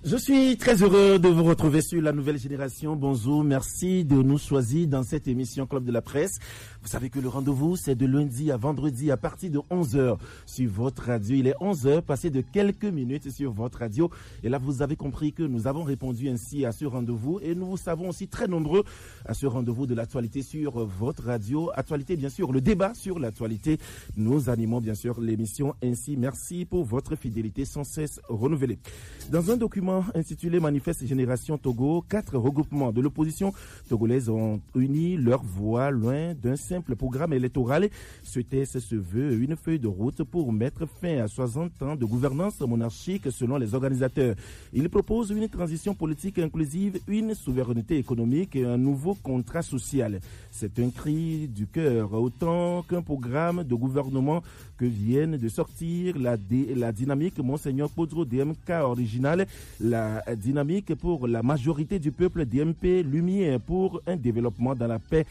Je suis très heureux de vous retrouver sur la nouvelle génération. Bonjour, merci de nous choisir dans cette émission Club de la Presse. Vous savez que le rendez-vous, c'est de lundi à vendredi à partir de 11h sur votre radio. Il est 11h, passé de quelques minutes sur votre radio. Et là, vous avez compris que nous avons répondu ainsi à ce rendez-vous. Et nous vous savons aussi très nombreux à ce rendez-vous de l'actualité sur votre radio. Actualité, bien sûr, le débat sur l'actualité. Nous animons, bien sûr, l'émission ainsi. Merci pour votre fidélité sans cesse renouvelée. Dans un document intitulé Manifeste Génération Togo, 4 regroupements de l'opposition togolaise ont uni leur voix loin d'un simple programme électoral. Ce texte se veut une feuille de route pour mettre fin à 60 ans de gouvernance monarchique selon les organisateurs. Il propose une transition politique inclusive, une souveraineté économique et un nouveau contrat social. C'est un cri du cœur, autant qu'un programme de gouvernement que viennent de sortir la dynamique Monseigneur Podro DMK originale, la dynamique pour la majorité du peuple DMP, Lumière pour un développement dans la paix,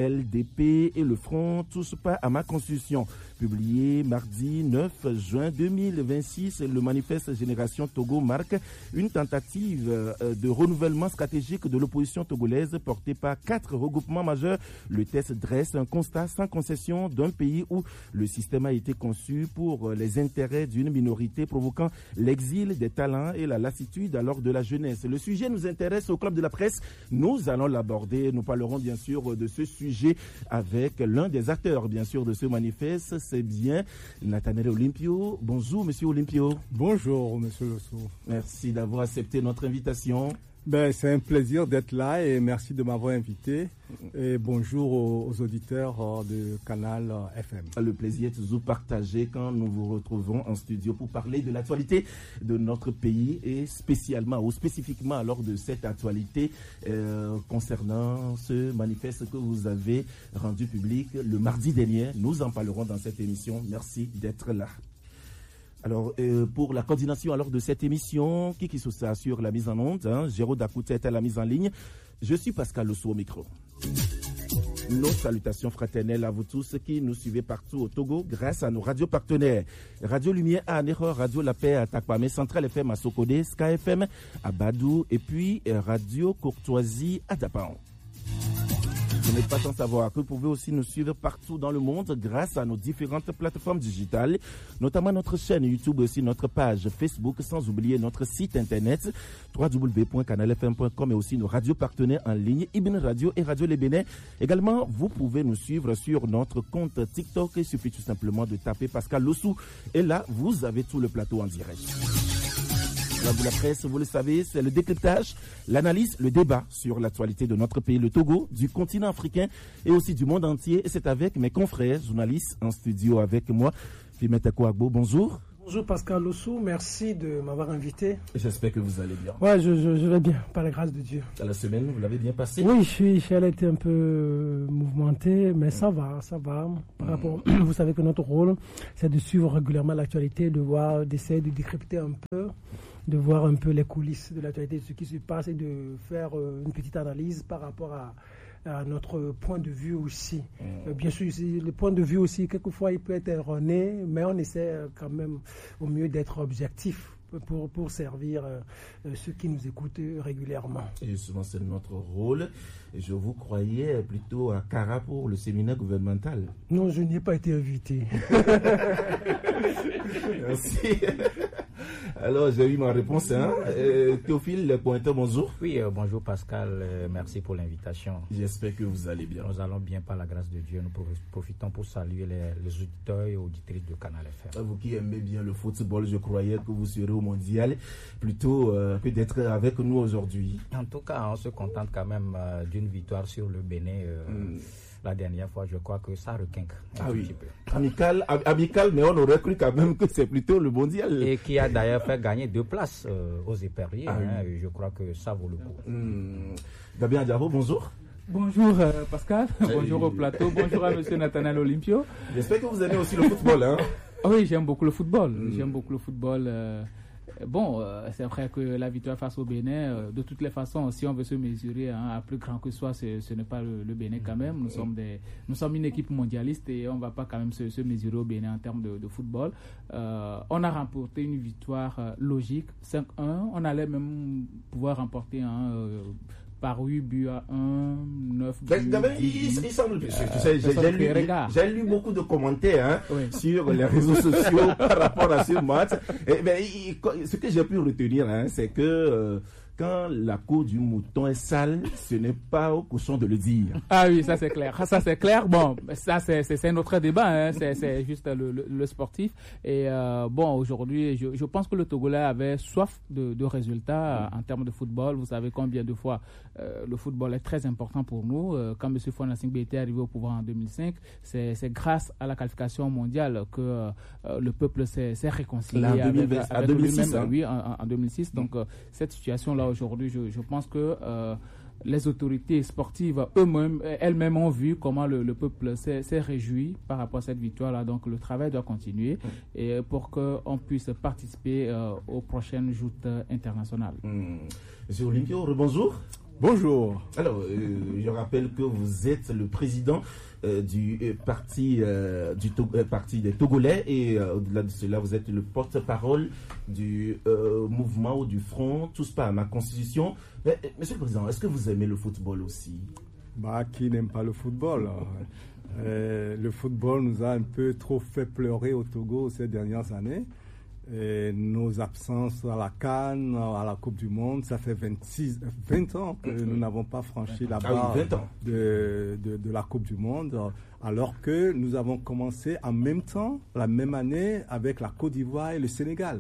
LDP et le Front Touche pas à ma constitution. Publié mardi 9 juin 2026, le manifeste Génération Togo marque une tentative de renouvellement stratégique de l'opposition togolaise portée par 4 regroupements majeurs. Le texte dresse un constat sans concession d'un pays où le système a été conçu pour les intérêts d'une minorité, provoquant l'exil des talents et la lassitude alors de la jeunesse. Le sujet nous intéresse au Club de la Presse. Nous allons l'aborder. Nous parlerons bien sûr de ce sujet avec l'un des acteurs, bien sûr, de ce manifeste. C'est bien Nathanaël Olympio. Bonjour, monsieur Olympio. Bonjour, monsieur Losso. Merci d'avoir accepté notre invitation. C'est un plaisir d'être là et merci de m'avoir invité. Et bonjour aux auditeurs de Canal FM. Le plaisir est toujours partagé quand nous vous retrouvons en studio pour parler de l'actualité de notre pays et spécifiquement alors de cette actualité concernant ce manifeste que vous avez rendu public le mardi dernier. Nous en parlerons dans cette émission. Merci d'être là. Alors, pour la coordination alors de cette émission, qui s'assure la mise en onde, Géraud Dakouté est à la mise en ligne. Je suis Pascal Losso au micro. Nos salutations fraternelles à vous tous qui nous suivez partout au Togo grâce à nos radios partenaires. Radio Lumière à Anéro, Radio La Paix à Takwame, Central FM à Sokode, Sky FM à Badou et puis Radio Courtoisie à Dapaon. Vous n'êtes pas sans savoir que vous pouvez aussi nous suivre partout dans le monde grâce à nos différentes plateformes digitales, notamment notre chaîne YouTube et aussi notre page Facebook, sans oublier notre site internet www.canalfm.com et aussi nos radios partenaires en ligne, Ibn Radio et Radio Les Bénin. Également, vous pouvez nous suivre sur notre compte TikTok. Il suffit tout simplement de taper Pascal Lossou et là, vous avez tout le plateau en direct. La presse, vous le savez, c'est le décryptage, l'analyse, le débat sur l'actualité de notre pays, le Togo, du continent africain et aussi du monde entier. Et c'est avec mes confrères journalistes en studio avec moi. Fimeta Kouagbo, bonjour. Bonjour Pascal Lossou, merci de m'avoir invité. J'espère que vous allez bien. Ouais, je vais bien, par la grâce de Dieu. À la semaine, vous l'avez bien passé? Oui, elle a été un peu mouvementée, mais ça va. Par rapport, vous savez que notre rôle, c'est de suivre régulièrement l'actualité, d'essayer de décrypter un peu, de voir un peu les coulisses de l'actualité, de ce qui se passe et de faire une petite analyse par rapport à notre point de vue aussi. Bien sûr, le point de vue aussi, quelquefois, il peut être erroné, mais on essaie quand même au mieux d'être objectif pour servir ceux qui nous écoutent régulièrement. Et souvent, c'est notre rôle. Je vous croyais plutôt à Cara pour le séminaire gouvernemental. Non, je n'y ai pas été invité. Merci. Alors, j'ai eu ma réponse. Théophile, le pointeur, bonjour. Oui, bonjour Pascal, merci pour l'invitation. J'espère que vous allez bien. Nous allons bien par la grâce de Dieu. Nous profitons pour saluer les auditeurs et auditrices de Canal FM. Vous qui aimez bien le football, je croyais que vous serez au mondial plutôt que d'être avec nous aujourd'hui. En tout cas, on se contente quand même d'une victoire sur le Bénin. La dernière fois, je crois que ça requinque un petit peu. Amical, mais on aurait cru quand même que c'est plutôt le mondial. Et qui a d'ailleurs fait gagner 2 places aux éperviers. Je crois que ça vaut le coup. Gabien Diabo, bonjour. Bonjour Pascal, bonjour au plateau, bonjour à monsieur Nathanaël Olympio. J'espère que vous aimez aussi le football. Oui, j'aime beaucoup le football. Bon, c'est vrai que la victoire face au Bénin, de toutes les façons, si on veut se mesurer à plus grand que soi, ce n'est pas le Bénin quand même. Nous sommes une équipe mondialiste et on ne va pas quand même se mesurer au Bénin en termes de football. On a remporté une victoire logique, 5-1. On allait même pouvoir remporter par 8 buts à 1, 9 buts. Il semble que j'ai lu beaucoup de commentaires sur les réseaux sociaux par rapport à ce match. Ce que j'ai pu retenir, c'est que quand la peau du mouton est sale, ce n'est pas au cochon de le dire. Ah oui, ça c'est clair. Ça c'est clair. Bon, ça c'est un autre débat. C'est juste le sportif. Et bon, aujourd'hui, je pense que le Togolais avait soif de résultats en termes de football. Vous savez combien de fois le football est très important pour nous. Quand M. Fona Singbe était arrivé au pouvoir en 2005, c'est grâce à la qualification mondiale que le peuple s'est réconcilié avec 2006. Oui, en 2006. Donc cette situation-là aujourd'hui, je pense que les autorités sportives elles-mêmes ont vu comment le peuple s'est réjoui par rapport à cette victoire-là. Donc le travail doit continuer et pour qu'on puisse participer aux prochaines joutes internationales. Monsieur Olympio, rebonjour. Bonjour. Alors, je rappelle que vous êtes le président du parti des Togolais et au-delà de cela, vous êtes le porte-parole du mouvement ou du front Tous pas à ma constitution. Mais, Monsieur le Président, est-ce que vous aimez le football aussi? Qui n'aime pas le football? Le football nous a un peu trop fait pleurer au Togo ces dernières années. Et nos absences à la CAN, à la Coupe du Monde, ça fait 20 ans que nous n'avons pas franchi la barre de la Coupe du Monde, alors que nous avons commencé en même temps, la même année, avec la Côte d'Ivoire et le Sénégal.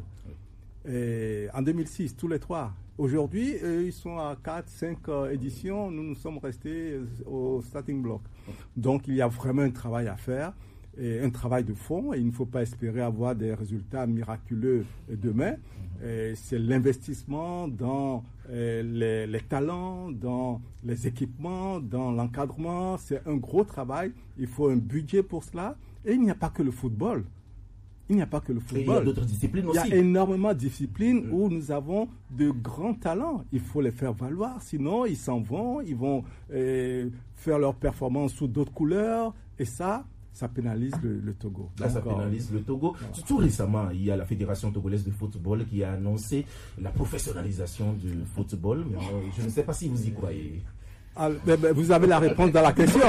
Et en 2006, tous les trois. Aujourd'hui, ils sont à 4-5 éditions, nous sommes restés au starting block. Donc il y a vraiment un travail à faire. Et un travail de fond, et il ne faut pas espérer avoir des résultats miraculeux demain. C'est l'investissement dans les talents, dans les équipements, dans l'encadrement. C'est un gros travail. Il faut un budget pour cela. Et il n'y a pas que le football. Il n'y a pas que le football. Et il y a d'autres disciplines aussi. Il y a énormément de disciplines où nous avons de grands talents. Il faut les faire valoir. Sinon, ils s'en vont. Ils vont faire leurs performances sous d'autres couleurs. Et ça pénalise le Togo. Là, ça pénalise le Togo. Tout récemment, il y a la Fédération togolaise de football qui a annoncé la professionnalisation du football. Mais je ne sais pas si vous y croyez. Vous avez la réponse dans la question.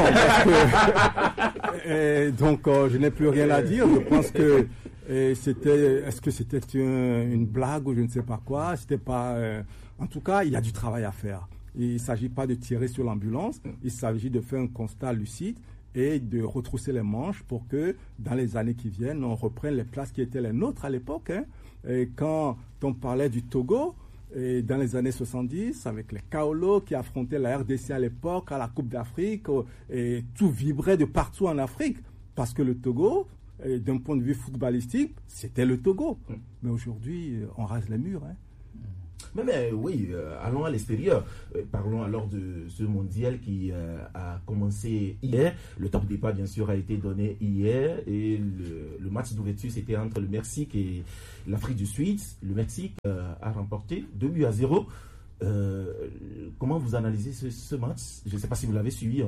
Donc, je n'ai plus rien à dire. Je pense que est-ce que c'était une blague ou je ne sais pas quoi. C'était pas. En tout cas, il y a du travail à faire. Il ne s'agit pas de tirer sur l'ambulance. Il s'agit de faire un constat lucide et de retrousser les manches pour que dans les années qui viennent, on reprenne les places qui étaient les nôtres à l'époque. Et quand on parlait du Togo, et dans les années 70, avec les Kaolo qui affrontaient la RDC à l'époque, à la Coupe d'Afrique, et tout vibrait de partout en Afrique, parce que le Togo, d'un point de vue footballistique, c'était le Togo. Mais aujourd'hui, on rase les murs. Mais oui, allons à l'extérieur. Parlons alors de ce mondial qui a commencé hier. Le top départ, bien sûr, a été donné hier. Et le match d'ouverture, c'était entre le Mexique et l'Afrique du Sud. Le Mexique a remporté 2-0. Comment vous analysez ce match? Je ne sais pas si vous l'avez suivi.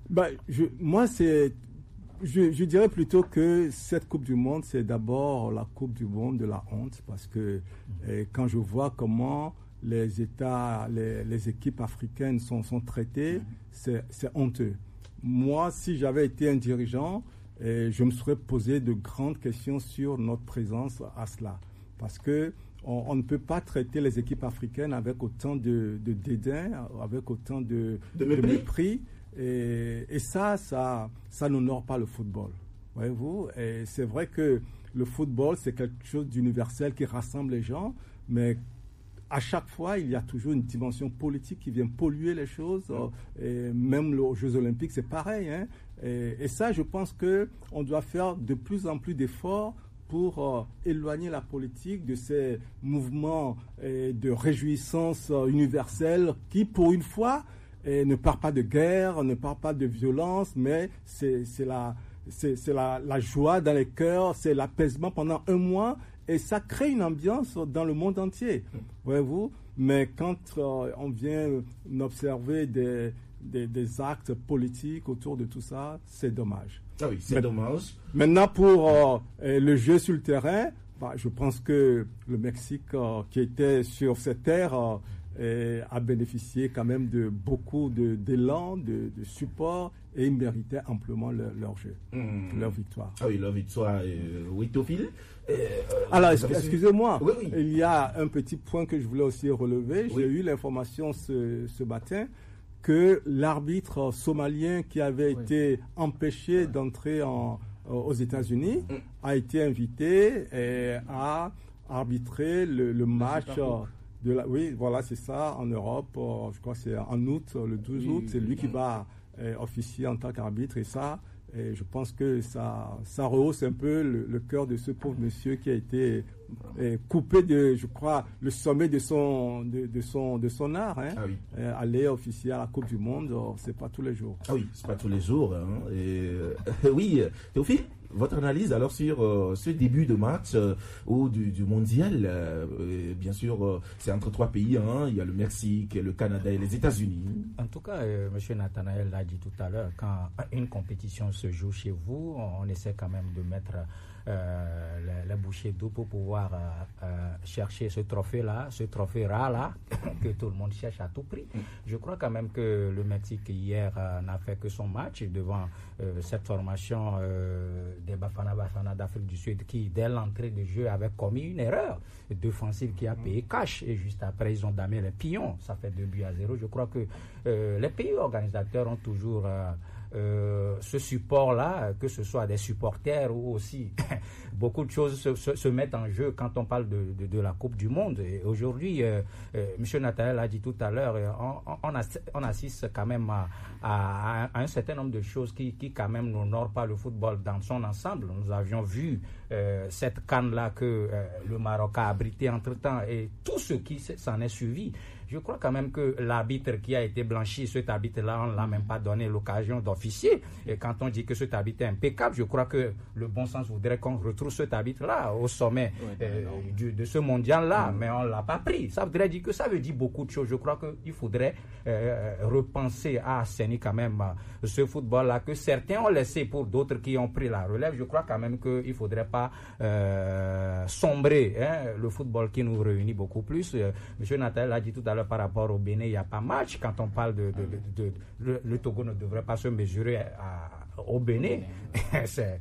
Je dirais plutôt que cette Coupe du Monde, c'est d'abord la Coupe du Monde de la honte, parce que quand je vois comment les équipes africaines sont traitées, c'est honteux. Moi, si j'avais été un dirigeant, je me serais posé de grandes questions sur notre présence à cela, parce que on ne peut pas traiter les équipes africaines avec autant de dédain, avec autant de mépris. Et ça n'honore pas le football. Voyez-vous, et c'est vrai que le football, c'est quelque chose d'universel qui rassemble les gens, mais à chaque fois, il y a toujours une dimension politique qui vient polluer les choses. Et même aux Jeux Olympiques, c'est pareil. Et ça, je pense qu'on doit faire de plus en plus d'efforts pour éloigner la politique de ces mouvements de réjouissance universelle qui, pour une fois, ne parle pas de guerre, ne parle pas de violence, mais c'est la joie dans les cœurs, c'est l'apaisement pendant un mois, et ça crée une ambiance dans le monde entier, voyez-vous. Mais quand on vient observer des actes politiques autour de tout ça, c'est dommage. Ah oui, c'est dommage. Maintenant, pour le jeu sur le terrain, je pense que le Mexique, qui était sur cette terre, a bénéficié quand même de beaucoup d'élan, de support, et ils méritaient amplement leur jeu, leur victoire. Ah oui, leur victoire. Oui, Théophile. Alors, excusez-moi, oui. Il y a un petit point que je voulais aussi relever. J'ai eu l'information ce matin que l'arbitre somalien qui avait été empêché d'entrer aux États-Unis a été invité à arbitrer le match oui, voilà, c'est ça, en Europe. Je crois que c'est en août, le 12 août. C'est lui qui va officier en tant qu'arbitre. Et je pense que ça rehausse un peu le cœur de ce pauvre monsieur qui a été coupé de, je crois, le sommet de son art. Hein. Ah oui. Aller officier à la Coupe du Monde, c'est pas tous les jours. Ah oui, c'est pas tous les jours. Hein. Oui, Théophile, votre analyse alors sur ce début de match ou du mondial, bien sûr, c'est entre 3 pays. Hein. Il y a le Mexique, le Canada et les États-Unis. En tout cas, M. Nathanaël l'a dit tout à l'heure, quand une compétition se joue chez vous, on essaie quand même de mettre la bouchée d'eau pour pouvoir chercher ce trophée-là, ce trophée rare-là, que tout le monde cherche à tout prix. Je crois quand même que le Mexique hier n'a fait que son match devant cette formation des Bafana d'Afrique du Sud qui, dès l'entrée de jeu, avait commis une erreur défensive qui a payé cash. Et juste après, ils ont damé les pions. Ça fait 2-0. Je crois que les pays organisateurs ont toujours ce support-là, que ce soit des supporters ou aussi beaucoup de choses se mettent en jeu quand on parle de la Coupe du Monde. Et aujourd'hui, M. Nathanaël l'a dit tout à l'heure, on assiste quand même à un certain nombre de choses qui quand même n'honorent pas le football dans son ensemble. Nous avions vu cette CAN-là que le Maroc a abrité entre-temps et tout ce qui s'en est suivi. Je crois quand même que l'arbitre qui a été blanchi, cet arbitre-là, on ne l'a même pas donné l'occasion d'officier. Et quand on dit que cet arbitre est impeccable, je crois que le bon sens voudrait qu'on retrouve cet arbitre-là au sommet de ce mondial-là, mais on ne l'a pas pris. Ça voudrait dire que ça veut dire beaucoup de choses. Je crois qu'il faudrait repenser à assainir quand même ce football-là que certains ont laissé pour d'autres qui ont pris la relève. Je crois quand même qu'il ne faudrait pas sombrer le football qui nous réunit beaucoup plus. M. Nathanaël l'a dit tout à l'heure par rapport au Bénin, il n'y a pas match. Quand on parle le Togo ne devrait pas se mesurer au Bénin. C'est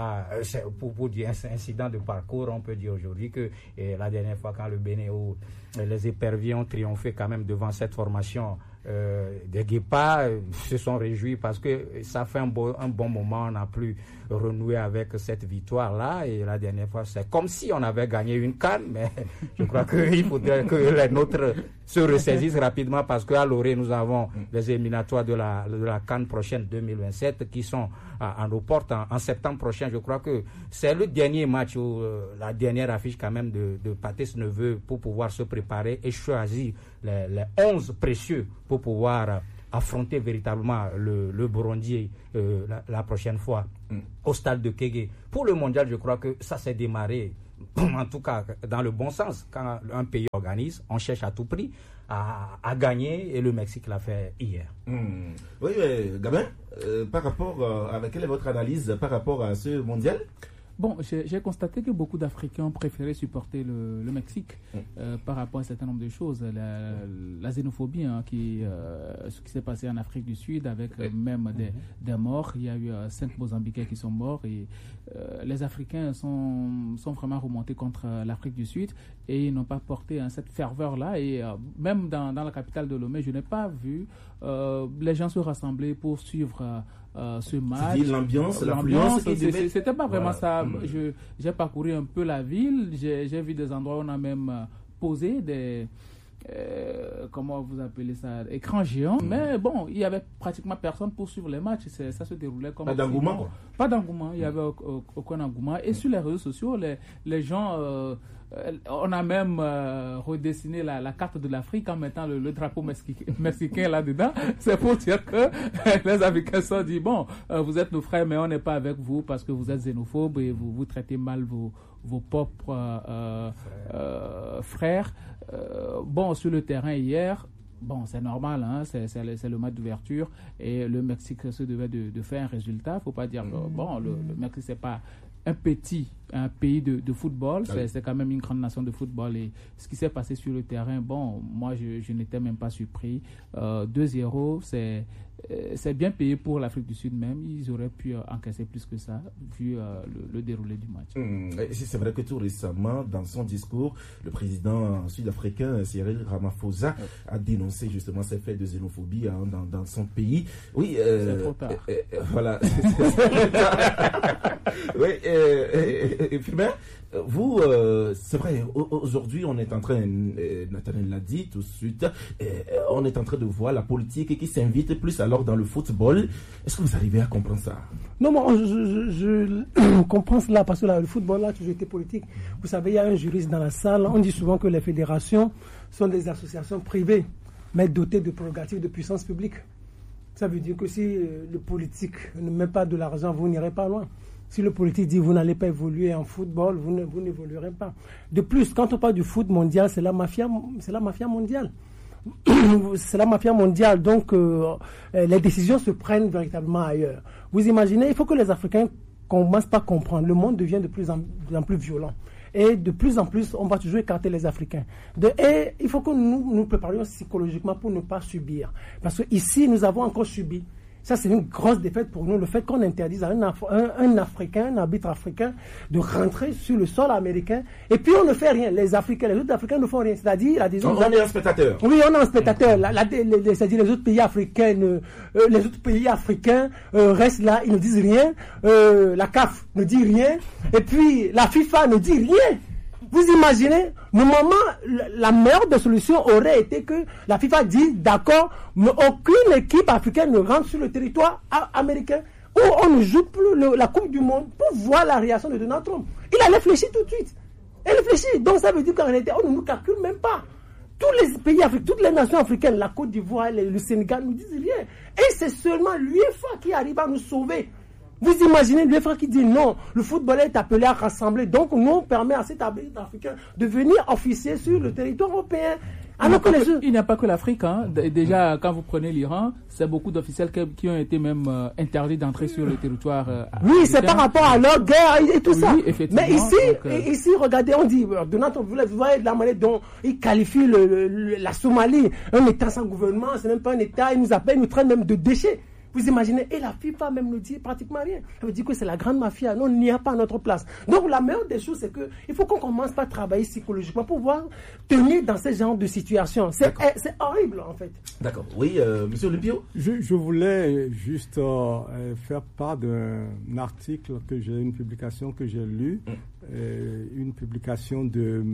pour dire un incident de parcours, on peut dire aujourd'hui que la dernière fois quand le Bénin ou les éperviers ont triomphé quand même devant cette formation des Guépards, se sont réjouis parce que ça fait un bon moment, on n'a plus renoué avec cette victoire-là, et la dernière fois c'est comme si on avait gagné une CAN, mais je crois qu'il faudrait que les nôtres se ressaisissent rapidement parce qu'à l'orée nous avons les éliminatoires de la CAN prochaine 2027 qui sont à nos portes en septembre prochain. Je crois que c'est le dernier match ou la dernière affiche quand même de Patrice Neveu pour pouvoir se préparer et choisir les 11 précieux pour pouvoir affronter véritablement le Burundi la prochaine fois au stade de Kégué. Pour le mondial, je crois que ça s'est démarré, en tout cas dans le bon sens. Quand un pays organise, on cherche à tout prix à gagner, et le Mexique l'a fait hier. Oui, Gabin, par rapport quelle est votre analyse par rapport à ce mondial? Bon, j'ai constaté que beaucoup d'Africains ont préféré supporter le Mexique par rapport à un certain nombre de choses. La xénophobie, ce qui s'est passé en Afrique du Sud avec même des morts. Il y a eu 5 Mozambicains qui sont morts, et les Africains sont vraiment remontés contre l'Afrique du Sud, et ils n'ont pas porté cette ferveur-là. Et même dans la capitale de Lomé, je n'ai pas vu les gens se rassembler pour suivre ce match. L'ambiance, l'affluence, c'était pas vraiment ça. J'ai parcouru un peu la ville, j'ai vu des endroits où on a même posé des comment vous appelez ça, écrans géants, mais bon, il y avait pratiquement personne pour suivre les matchs. Ça se déroulait comme pas d'engouement. Pas d'engouement, il y avait aucun engouement. Et sur les réseaux sociaux, les gens on a même redessiné la carte de l'Afrique en mettant le drapeau mexicain là-dedans. C'est pour dire que les Africains se sont dit, bon, vous êtes nos frères, mais on n'est pas avec vous parce que vous êtes xénophobes et vous traitez mal vos propres frères. Bon, sur le terrain hier, bon, c'est normal, hein, c'est le match d'ouverture et le Mexique se devait de faire un résultat. Il ne faut pas dire que bon, le Mexique, c'est pas un pays de football, c'est quand même une grande nation de football. Et ce qui s'est passé sur le terrain, bon, moi, je n'étais même pas surpris. 2-0, c'est bien payé pour l'Afrique du Sud même. Ils auraient pu encaisser plus que ça, vu le déroulé du match. C'est vrai que tout récemment, dans son discours, le président sud-africain Cyril Ramaphosa a dénoncé justement ces faits de xénophobie dans son pays. Oui, c'est trop tard. Voilà. Oui, Fulbert, vous, c'est vrai, aujourd'hui, on est en train, Nathanaël l'a dit tout de suite, on est en train de voir la politique qui s'invite plus alors dans le football. Est-ce que vous arrivez à comprendre ça? Non, moi, je comprends cela parce que le football a toujours été politique. Vous savez, il y a un juriste dans la salle. On dit souvent que les fédérations sont des associations privées, mais dotées de prérogatives de puissance publique. Ça veut dire que si le politique ne met pas de l'argent, vous n'irez pas loin. Si le politique dit vous n'allez pas évoluer en football, vous n'évoluerez pas. De plus, quand on parle du foot mondial, c'est la mafia mondiale. C'est la mafia mondiale, donc les décisions se prennent véritablement ailleurs. Vous imaginez, il faut que les Africains commencent par comprendre. Le monde devient de plus en plus violent. Et de plus en plus, on va toujours écarter les Africains. Et il faut que nous préparions psychologiquement pour ne pas subir. Parce qu'ici, nous avons encore subi. Ça, c'est une grosse défaite pour nous, le fait qu'on interdise à un Africain, un arbitre africain, de rentrer sur le sol américain. Et puis, on ne fait rien. Les autres Africains ne font rien. C'est-à-dire, on est un spectateur. Oui, on est un spectateur. C'est-à-dire, les autres pays africains restent là, ils ne disent rien. La CAF ne dit rien. Et puis, la FIFA ne dit rien. Vous imaginez, normalement, la meilleure des solutions aurait été que la FIFA dise, d'accord, mais aucune équipe africaine ne rentre sur le territoire américain où on ne joue plus la Coupe du Monde pour voir la réaction de Donald Trump. Il a réfléchi tout de suite. Il réfléchit. Donc ça veut dire qu'en réalité, on ne nous calcule même pas. Tous les pays africains, toutes les nations africaines, la Côte d'Ivoire, le Sénégal, ne nous disent rien. Et c'est seulement l'UEFA qui arrive à nous sauver. Vous imaginez l'UEFA qui dit non, le football est appelé à rassembler. Donc, nous, on permet à cet arbitre africain de venir officier sur le territoire européen. Il n'y a pas que l'Afrique. Hein. Déjà, quand vous prenez l'Iran, c'est beaucoup d'officiels qui ont été même interdits d'entrer sur le territoire oui, c'est par rapport à leur guerre et tout ça. Mais ici, regardez, on dit, Donald Trump, vous voyez la manière dont il qualifie la Somalie, un État sans gouvernement, c'est même pas un État, il nous traite même de déchets. Vous imaginez, et la FIFA même ne dit pratiquement rien. Ça veut dire que c'est la grande mafia. Non, il n'y a pas à notre place. Donc la meilleure des choses, c'est qu'il faut qu'on commence par travailler psychologiquement pour pouvoir tenir dans ce genre de situation. C'est horrible, en fait. D'accord. Oui, monsieur Olupio. Je voulais juste faire part d'un article une publication que j'ai lue, une publication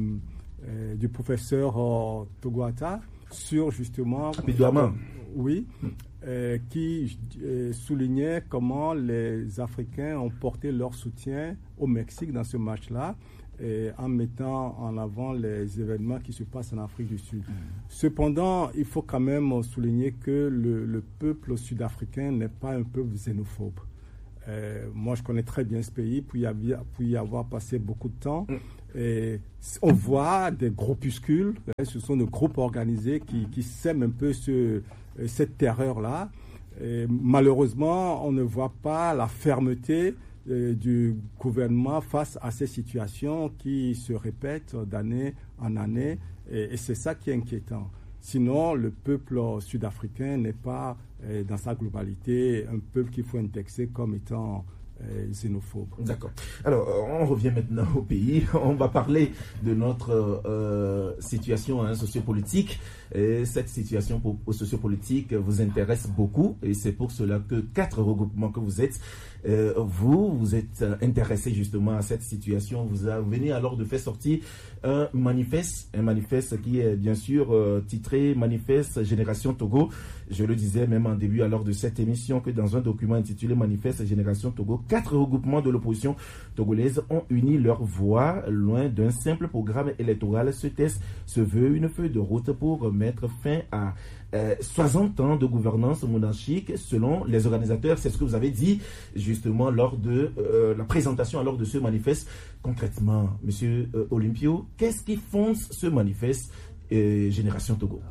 du professeur Togoata sur justement... Oui. Qui soulignait comment les Africains ont porté leur soutien au Mexique dans ce match-là, en mettant en avant les événements qui se passent en Afrique du Sud. Cependant, il faut quand même souligner que le peuple sud-africain n'est pas un peuple xénophobe. Moi, je connais très bien ce pays, pour y avoir passé beaucoup de temps. Et on voit des groupuscules, ce sont des groupes organisés qui sèment un peu cette terreur-là. Et malheureusement, on ne voit pas la fermeté du gouvernement face à ces situations qui se répètent d'année en année. Et c'est ça qui est inquiétant. Sinon, le peuple sud-africain n'est pas, dans sa globalité, un peuple qu'il faut indexer comme étant xénophobe. D'accord. Alors, on revient maintenant au pays. On va parler de notre situation sociopolitique. Et cette situation sociopolitique vous intéresse beaucoup. Et c'est pour cela que 4 regroupements que vous êtes, vous êtes intéressé justement à cette situation. Vous venez alors de faire sortir un manifeste qui est bien sûr titré Manifeste Génération Togo. Je le disais même en début alors de cette émission que dans un document intitulé Manifeste Génération Togo, 4 regroupements de l'opposition togolaise ont uni leurs voix loin d'un simple programme électoral. Ce test se veut une feuille de route pour mettre fin à 60 ans de gouvernance monarchique selon les organisateurs. C'est ce que vous avez dit justement lors de la présentation lors de ce manifeste. Concrètement, Monsieur Olympio, qu'est-ce qui fonce ce manifeste Génération Togo?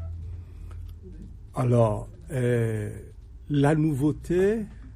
Alors, la nouveauté,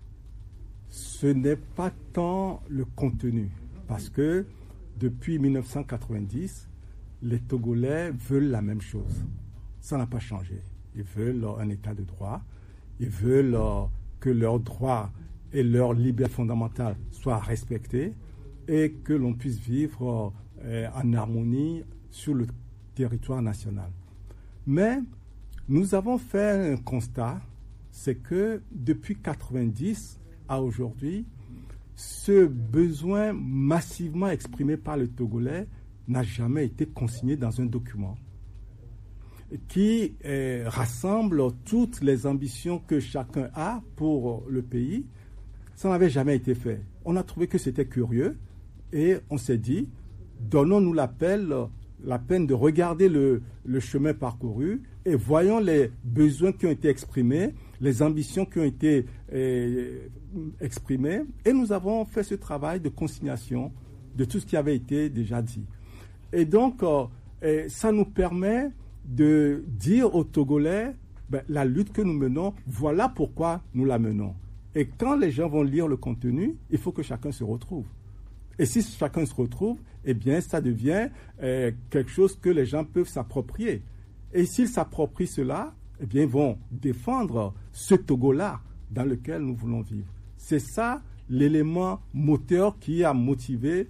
ce n'est pas tant le contenu, parce que depuis 1990, les Togolais veulent la même chose. Ça n'a pas changé. Ils veulent un état de droit, ils veulent que leurs droits et leurs libertés fondamentales soient respectés et que l'on puisse vivre en harmonie sur le territoire national. Mais nous avons fait un constat, c'est que depuis 1990 à aujourd'hui, ce besoin massivement exprimé par les Togolais n'a jamais été consigné dans un document qui rassemble toutes les ambitions que chacun a pour le pays. Ça n'avait jamais été fait. On a trouvé que c'était curieux et on s'est dit, donnons-nous la peine de regarder le chemin parcouru et voyons les besoins qui ont été exprimés, les ambitions qui ont été exprimées. Et nous avons fait ce travail de consignation de tout ce qui avait été déjà dit. Et donc, ça nous permet de dire aux Togolais, la lutte que nous menons, voilà pourquoi nous la menons. Et quand les gens vont lire le contenu, il faut que chacun se retrouve. Et si chacun se retrouve, eh bien, ça devient quelque chose que les gens peuvent s'approprier. Et s'ils s'approprient cela, eh bien, ils vont défendre ce Togo-là dans lequel nous voulons vivre. C'est ça l'élément moteur qui a motivé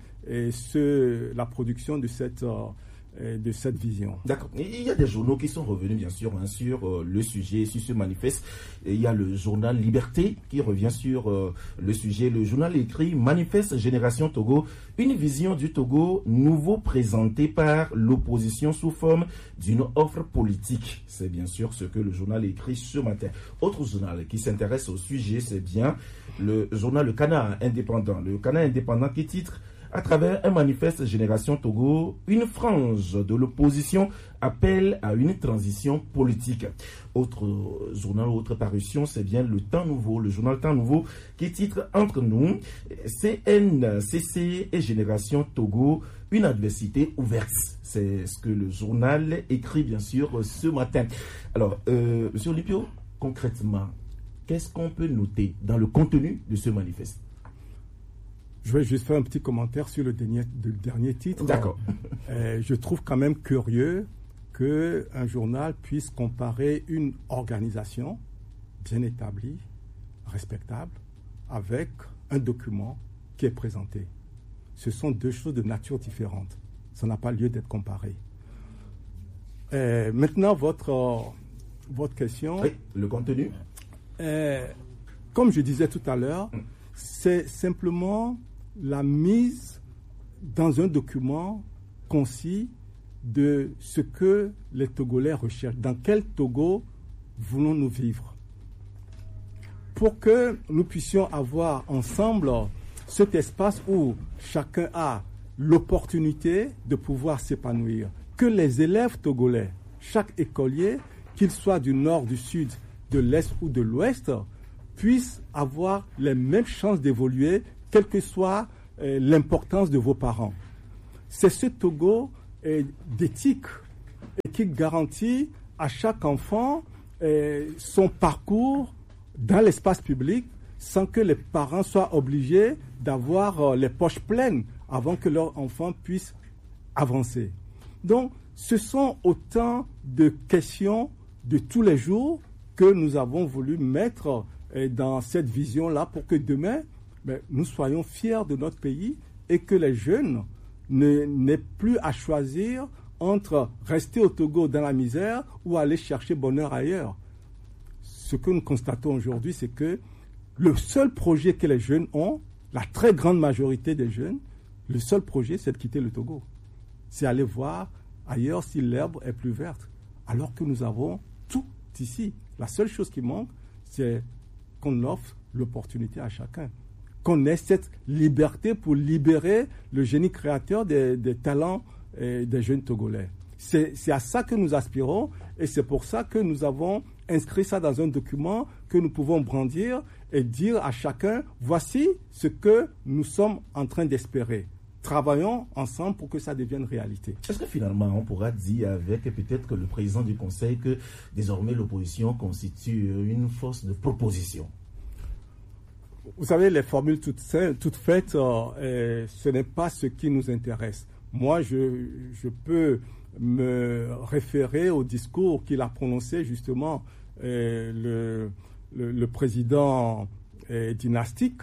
la production de cette vision. D'accord. Il y a des journaux qui sont revenus, bien sûr, sur le sujet, sur ce manifeste. Et il y a le journal Liberté qui revient sur le sujet. Le journal écrit « Manifeste Génération Togo, une vision du Togo nouveau présentée par l'opposition sous forme d'une offre politique ». C'est bien sûr ce que le journal écrit ce matin. Autre journal qui s'intéresse au sujet, c'est bien le journal Le Canard Indépendant. Le Canard Indépendant qui titre « À travers un manifeste Génération Togo, une frange de l'opposition appelle à une transition politique ». Autre journal, autre parution, c'est bien le Temps Nouveau, le journal Temps Nouveau, qui titre « Entre nous, CNCC et Génération Togo, une adversité ouverte ». C'est ce que le journal écrit, bien sûr, ce matin. Alors, M. Olympio, concrètement, qu'est-ce qu'on peut noter dans le contenu de ce manifeste? Je vais juste faire un petit commentaire sur le dernier titre. D'accord. Je trouve quand même curieux qu'un journal puisse comparer une organisation bien établie, respectable, avec un document qui est présenté. Ce sont deux choses de nature différente. Ça n'a pas lieu d'être comparé. Maintenant, votre question. Oui, le contenu. Comme je disais tout à l'heure, c'est simplement la mise dans un document concis de ce que les Togolais recherchent. Dans quel Togo voulons-nous vivre? Pour que nous puissions avoir ensemble cet espace où chacun a l'opportunité de pouvoir s'épanouir. Que les élèves togolais, chaque écolier, qu'il soit du nord, du sud, de l'est ou de l'ouest, puissent avoir les mêmes chances d'évoluer, quelle que soit l'importance de vos parents. C'est ce Togo d'éthique et qui garantit à chaque enfant son parcours dans l'espace public sans que les parents soient obligés d'avoir les poches pleines avant que leur enfant puisse avancer. Donc, ce sont autant de questions de tous les jours que nous avons voulu mettre dans cette vision-là pour que demain, nous soyons fiers de notre pays et que les jeunes n'aient plus à choisir entre rester au Togo dans la misère ou aller chercher bonheur ailleurs. Ce que nous constatons aujourd'hui, c'est que le seul projet que les jeunes ont, la très grande majorité des jeunes, le seul projet, c'est de quitter le Togo. C'est aller voir ailleurs si l'herbe est plus verte. Alors que nous avons tout ici. La seule chose qui manque, c'est qu'on offre l'opportunité à chacun. qu'on ait cette liberté pour libérer le génie créateur des talents des jeunes Togolais. C'est à ça que nous aspirons et c'est pour ça que nous avons inscrit ça dans un document que nous pouvons brandir et dire à chacun, voici ce que nous sommes en train d'espérer. Travaillons ensemble pour que ça devienne réalité. Est-ce que finalement on pourra dire avec peut-être que le président du Conseil que désormais l'opposition constitue une force de proposition? Vous savez, les formules toutes faites, ce n'est pas ce qui nous intéresse. Moi, je peux me référer au discours qu'il a prononcé justement le président dynastique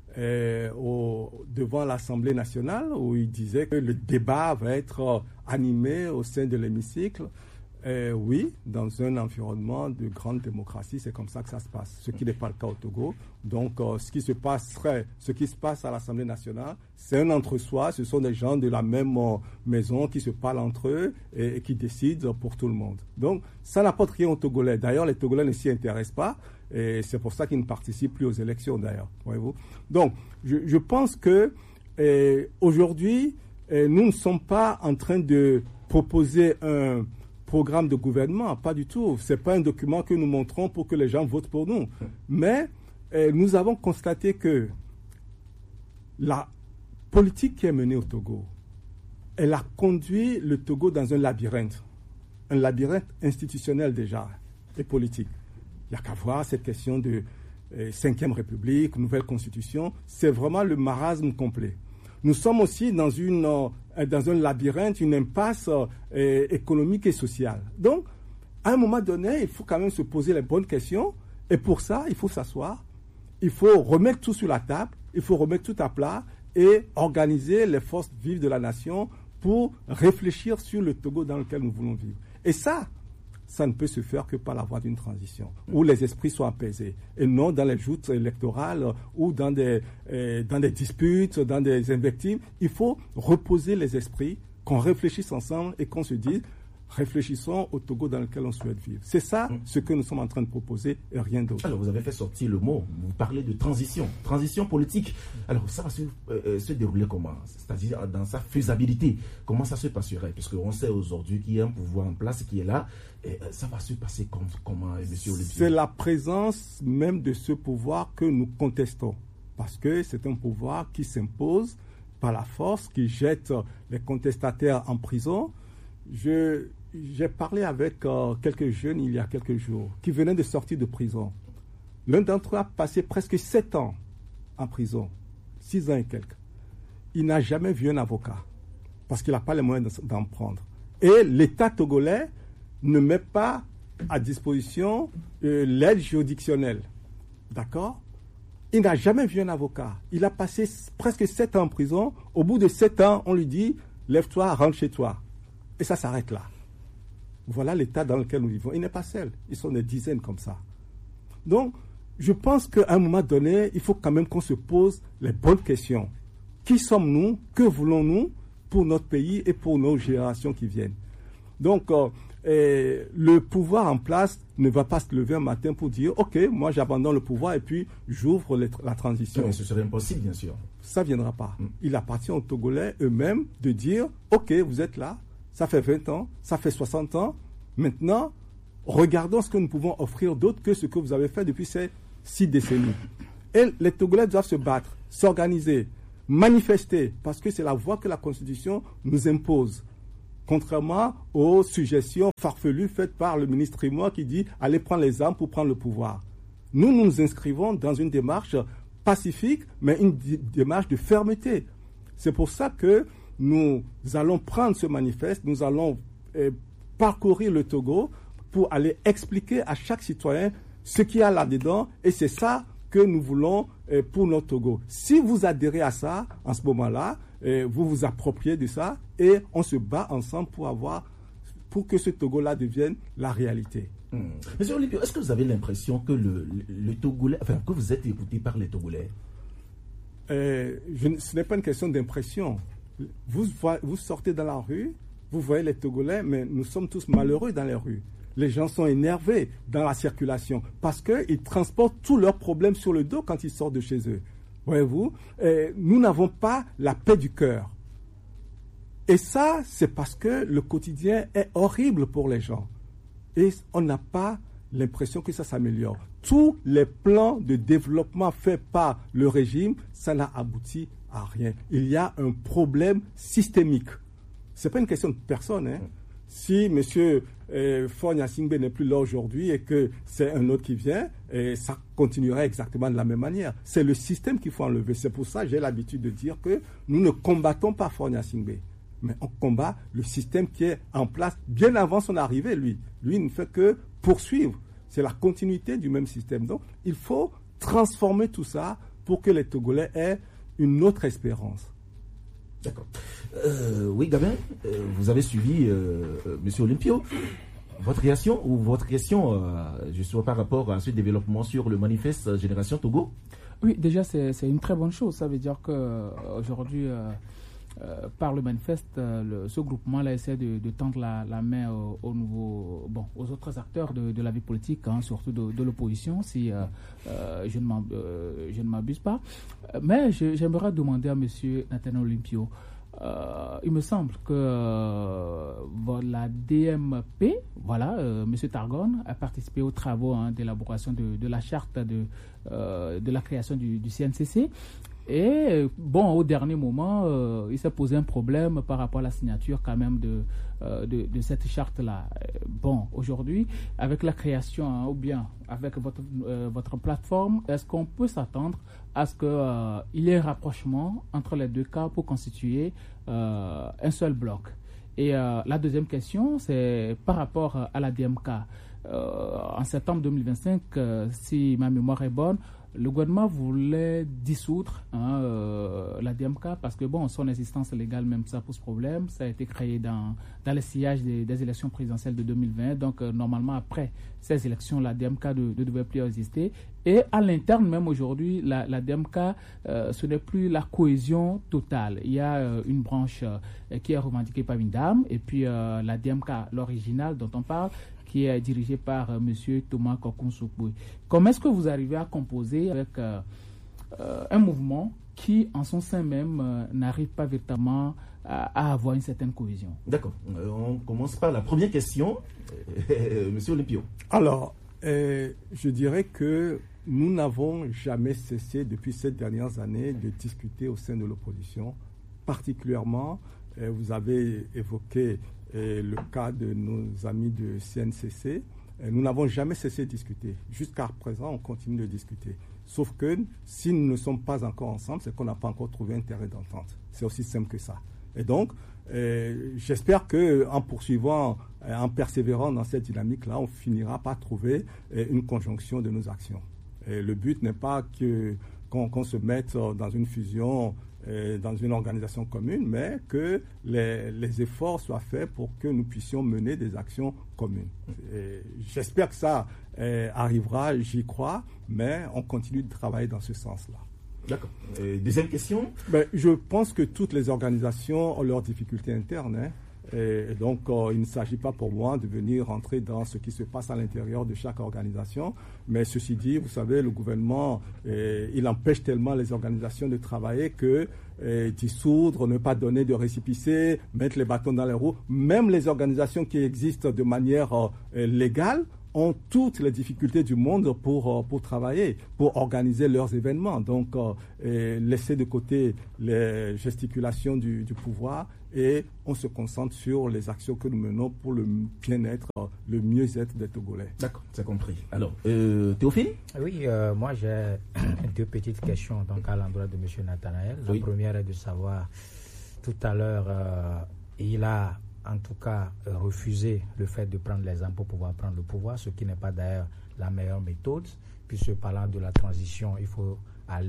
devant l'Assemblée nationale, où il disait que le débat va être animé au sein de l'hémicycle. Oui, dans un environnement de grande démocratie, c'est comme ça que ça se passe, ce qui n'est pas le cas au Togo. Donc, ce qui se passe à l'Assemblée nationale, c'est un entre-soi, ce sont des gens de la même maison qui se parlent entre eux et qui décident pour tout le monde. Donc, ça n'apporte rien aux Togolais. D'ailleurs, les Togolais ne s'y intéressent pas et c'est pour ça qu'ils ne participent plus aux élections, d'ailleurs. Voyez-vous. Donc, je pense que aujourd'hui, nous ne sommes pas en train de proposer un programme de gouvernement, pas du tout. Ce n'est pas un document que nous montrons pour que les gens votent pour nous. Mais nous avons constaté que la politique qui est menée au Togo, elle a conduit le Togo dans un labyrinthe institutionnel déjà et politique. Il n'y a qu'à voir cette question de 5e République, nouvelle constitution. C'est vraiment le marasme complet. Nous sommes aussi dans un labyrinthe, une impasse économique et sociale. Donc, à un moment donné, il faut quand même se poser les bonnes questions. Et pour ça, il faut s'asseoir. Il faut remettre tout sur la table. Il faut remettre tout à plat et organiser les forces vives de la nation pour réfléchir sur le Togo dans lequel nous voulons vivre. Et ça ne peut se faire que par la voie d'une transition, où les esprits sont apaisés, et non dans les joutes électorales ou dans des disputes, dans des invectives. Il faut reposer les esprits, qu'on réfléchisse ensemble et qu'on se dise, réfléchissons au Togo dans lequel on souhaite vivre. C'est ça ce que nous sommes en train de proposer et rien d'autre. Alors, vous avez fait sortir le mot, vous parlez de transition politique. Alors, ça va se dérouler comment? C'est-à-dire dans sa faisabilité, comment ça se passerait? Puisqu'on sait aujourd'hui qu'il y a un pouvoir en place qui est là, et ça va se passer comment, M. Olivier? C'est la présence même de ce pouvoir que nous contestons, parce que c'est un pouvoir qui s'impose par la force, qui jette les contestataires en prison. J'ai parlé avec quelques jeunes il y a quelques jours qui venaient de sortir de prison. L'un d'entre eux a passé presque 7 ans en prison, 6 ans et quelques. Il n'a jamais vu un avocat parce qu'il n'a pas les moyens d'en prendre. Et l'État togolais ne met pas à disposition l'aide juridictionnelle. D'accord? Il n'a jamais vu un avocat. Il a passé presque 7 ans en prison. Au bout de 7 ans, on lui dit « Lève-toi, rentre chez toi ». Et ça s'arrête là. Voilà l'état dans lequel nous vivons. Il n'est pas seul. Ils sont des dizaines comme ça. Donc, je pense qu'à un moment donné, il faut quand même qu'on se pose les bonnes questions. Qui sommes-nous? Que voulons-nous pour notre pays et pour nos générations qui viennent? Donc, le pouvoir en place ne va pas se lever un matin pour dire « Ok, moi j'abandonne le pouvoir et puis j'ouvre la transition. » Mais ce serait impossible, bien sûr. Ça ne viendra pas. Il appartient aux Togolais eux-mêmes de dire « Ok, vous êtes là. Ça fait 20 ans, ça fait 60 ans. Maintenant, regardons ce que nous pouvons offrir d'autre que ce que vous avez fait depuis ces 6 décennies. » Et les Togolais doivent se battre, s'organiser, manifester, parce que c'est la voie que la Constitution nous impose. Contrairement aux suggestions farfelues faites par le ministre Rimois qui dit « Allez prendre les armes pour prendre le pouvoir ». Nous nous inscrivons dans une démarche pacifique, mais une démarche de fermeté. C'est pour ça que nous allons prendre ce manifeste, nous allons parcourir le Togo pour aller expliquer à chaque citoyen ce qu'il y a là-dedans, et c'est ça que nous voulons pour notre Togo. Si vous adhérez à ça, en ce moment-là, vous vous appropriez de ça, et on se bat ensemble pour que ce Togo-là devienne la réalité. Monsieur Olivier, est-ce que vous avez l'impression que le Togolais, enfin, que vous êtes écouté par les Togolais? Ce n'est pas une question d'impression. Vous sortez dans la rue, vous voyez les Togolais, mais nous sommes tous malheureux dans les rues. Les gens sont énervés dans la circulation parce qu'ils transportent tous leurs problèmes sur le dos quand ils sortent de chez eux. voyez-vous, nous n'avons pas la paix du cœur. Et ça, c'est parce que le quotidien est horrible pour les gens. Et on n'a pas l'impression que ça s'améliore. Tous les plans de développement faits par le régime, ça n'a abouti à rien. Il y a un problème systémique. Ce n'est pas une question de personne. Si M. Faure Gnassingbé n'est plus là aujourd'hui et que c'est un autre qui vient, ça continuerait exactement de la même manière. C'est le système qu'il faut enlever. C'est pour ça que j'ai l'habitude de dire que nous ne combattons pas Faure Gnassingbé, mais on combat le système qui est en place bien avant son arrivée, lui. Lui, il ne fait que poursuivre. C'est la continuité du même système. Donc, il faut transformer tout ça pour que les Togolais aient une autre espérance. D'accord. Oui, Gabin, vous avez suivi M. Olympio. Votre réaction ou votre question, justement par rapport à ce développement sur le manifeste Génération Togo? Oui, déjà, c'est une très bonne chose. Ça veut dire qu'aujourd'hui, par le manifeste, ce groupement-là essaie de tendre la main aux autres acteurs de la vie politique, surtout de l'opposition, si je ne m'abuse pas. Mais j'aimerais demander à M. Nathanaël Olympio, il me semble que la DMP, M. Targon, a participé aux travaux d'élaboration de la charte de la création du CNCC. Et au dernier moment, il s'est posé un problème par rapport à la signature quand même de cette charte-là. Aujourd'hui, avec la création ou bien avec votre plateforme, est-ce qu'on peut s'attendre à ce qu'il y ait un rapprochement entre les deux cas pour constituer un seul bloc? Et la deuxième question, c'est par rapport à la DMK. En septembre 2025, si ma mémoire est bonne, le gouvernement voulait dissoudre la DMK parce que son existence légale même ça pose problème. Ça a été créé dans le sillage des élections présidentielles de 2020. Donc normalement après ces élections, la DMK ne devait plus exister. Et à l'interne même aujourd'hui, la DMK, ce n'est plus la cohésion totale. Il y a une branche qui est revendiquée par une dame et puis la DMK, l'original dont on parle, qui est dirigé par M. Thomas Kokoun-Soukboué. Comment est-ce que vous arrivez à composer avec un mouvement qui, en son sein même, n'arrive pas véritablement à avoir une certaine cohésion? D'accord. On commence par la première question. M. Olympio. Alors, je dirais que nous n'avons jamais cessé, depuis ces dernières années, de discuter au sein de l'opposition. Particulièrement, vous avez évoqué le cas de nos amis de CNCC. Nous n'avons jamais cessé de discuter. Jusqu'à présent, on continue de discuter. Sauf que si nous ne sommes pas encore ensemble, c'est qu'on n'a pas encore trouvé un terrain d'entente. C'est aussi simple que ça. Et donc, j'espère qu'en poursuivant, en persévérant dans cette dynamique-là, on finira par trouver une conjonction de nos actions. Et le but n'est pas qu'on se mette dans une fusion, dans une organisation commune, mais que les efforts soient faits pour que nous puissions mener des actions communes. J'espère que ça arrivera, j'y crois, mais on continue de travailler dans ce sens-là. D'accord. Deuxième question. Je pense que toutes les organisations ont leurs difficultés internes. Et donc, il ne s'agit pas pour moi de venir rentrer dans ce qui se passe à l'intérieur de chaque organisation. Mais ceci dit, vous savez, le gouvernement, il empêche tellement les organisations de travailler que dissoudre, ne pas donner de récépissé, mettre les bâtons dans les roues, même les organisations qui existent de manière légale ont toutes les difficultés du monde pour travailler, pour organiser leurs événements. Donc, laisser de côté les gesticulations du pouvoir et on se concentre sur les actions que nous menons pour le bien-être, le mieux-être des Togolais. D'accord, c'est compris. Alors, Théophile? Oui, moi j'ai deux petites questions donc, à l'endroit de M. Nathanaël. La première est de savoir, tout à l'heure, il a en tout cas refusé le fait de prendre les armes pour pouvoir prendre le pouvoir, ce qui n'est pas d'ailleurs la meilleure méthode, puisque parlant de la transition, il faut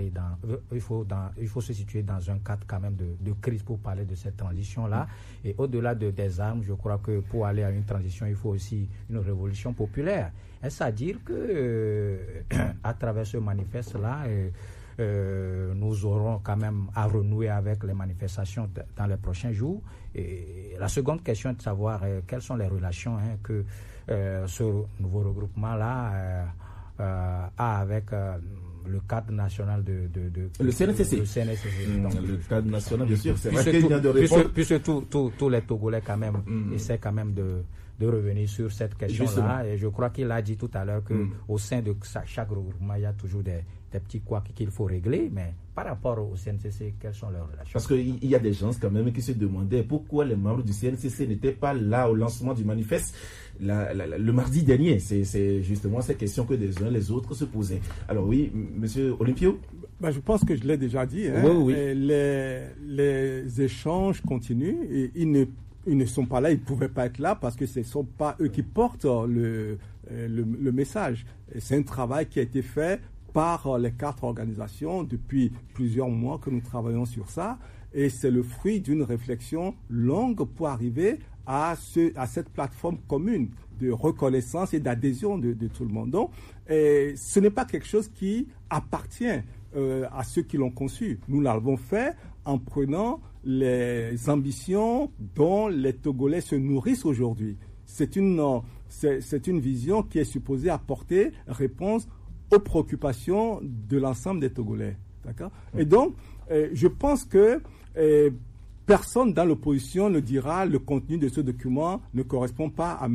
se situer dans un cadre quand même de crise pour parler de cette transition-là. Et au-delà des armes, je crois que pour aller à une transition, il faut aussi une révolution populaire. Est-ce à dire que à travers ce manifeste-là, nous aurons quand même à renouer avec les manifestations dans les prochains jours? Et la seconde question est de savoir quelles sont les relations que ce nouveau regroupement-là a avec le cadre national le CNCC. Le cadre national, bien sûr, c'est vrai qu'il y a de réponse. Puisque tous les Togolais quand même essaient quand même de revenir sur cette question-là. Et je crois qu'il a dit tout à l'heure qu'au sein de chaque regroupement, il y a toujours des petits couacs qu'il faut régler. Mais par rapport au CNCC, quelles sont leurs relations? Parce qu'il y a des gens quand même qui se demandaient pourquoi les membres du CNCC n'étaient pas là au lancement du manifeste le mardi dernier. C'est justement ces questions que les uns les autres se posaient. Alors oui, monsieur Olympio? Je pense que je l'ai déjà dit. Oui. Les échanges continuent et ils ne sont pas là, ils ne pouvaient pas être là parce que ce ne sont pas eux qui portent le message. C'est un travail qui a été fait par les 4 organisations depuis plusieurs mois que nous travaillons sur ça. Et c'est le fruit d'une réflexion longue pour arriver à cette plateforme commune de reconnaissance et d'adhésion de tout le monde. Donc, ce n'est pas quelque chose qui appartient à ceux qui l'ont conçu. Nous l'avons fait en prenant les ambitions dont les Togolais se nourrissent aujourd'hui. C'est une vision qui est supposée apporter réponse aux préoccupations de l'ensemble des Togolais. D'accord ? Et donc, je pense que personne dans l'opposition ne dira le contenu de ce document ne correspond pas à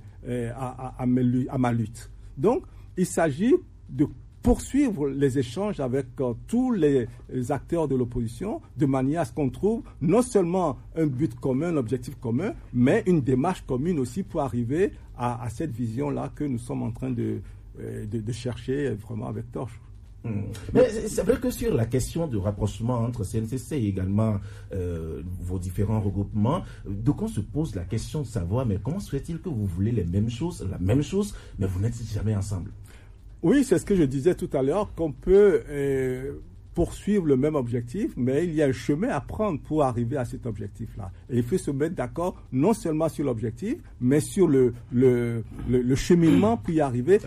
ma lutte. Donc, il s'agit de poursuivre les échanges avec tous les acteurs de l'opposition de manière à ce qu'on trouve non seulement un but commun, un objectif commun, mais une démarche commune aussi pour arriver à cette vision-là que nous sommes en train de chercher vraiment avec torche. Mais c'est vrai que sur la question du rapprochement entre CNCC et également vos différents regroupements, donc on se pose la question de savoir, mais comment se fait-il que vous voulez la même chose, mais vous n'êtes jamais ensemble? Oui, c'est ce que je disais tout à l'heure, qu'on peut poursuivre le même objectif, mais il y a un chemin à prendre pour arriver à cet objectif-là. Et il faut se mettre d'accord non seulement sur l'objectif, mais sur le cheminement pour y arriver,